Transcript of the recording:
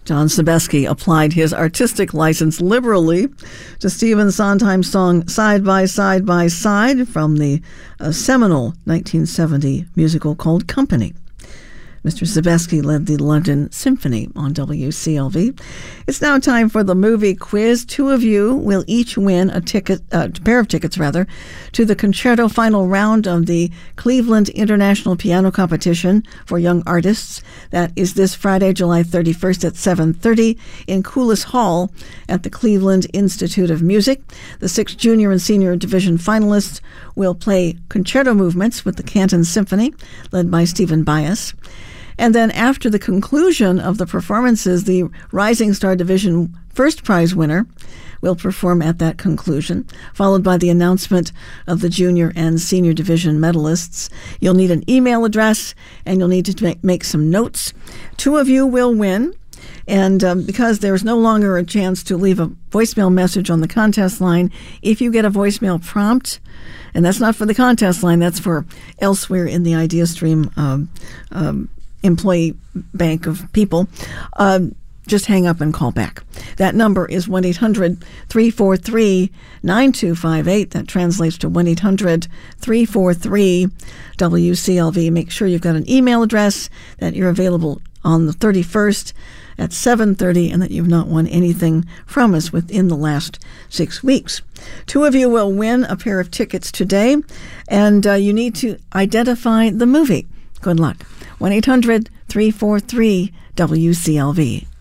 John Sebeski applied his artistic license liberally to Stephen Sondheim's song Side by Side by Side from the seminal 1970 musical called Company. Mr. Sebeski led the London Symphony on WCLV. It's now time for the movie quiz. Two of you will each win a pair of tickets, to the concerto final round of the Cleveland International Piano Competition for Young Artists. That is this Friday, July 31st at 7:30 in Coulis Hall at the Cleveland Institute of Music. The 6 junior and senior division finalists will play concerto movements with the Canton Symphony, led by Stephen Bias. And then after the conclusion of the performances, the Rising Star Division first prize winner will perform at that conclusion, followed by the announcement of the junior and senior division medalists. You'll need an email address, and you'll need to make some notes. 2 of you will win. And because there's no longer a chance to leave a voicemail message on the contest line, if you get a voicemail prompt, and that's not for the contest line, that's for elsewhere in the IdeaStream employee bank of people, just hang up and call back. That number is 1-800-343-9258. That translates to 1-800-343-WCLV. Make sure you've got an email address, that you're available on the 31st at 7:30, and that you've not won anything from us within the last 6 weeks. 2 of you will win a pair of tickets today, and you need to identify the movie. Good luck. 1-800-343-WCLV.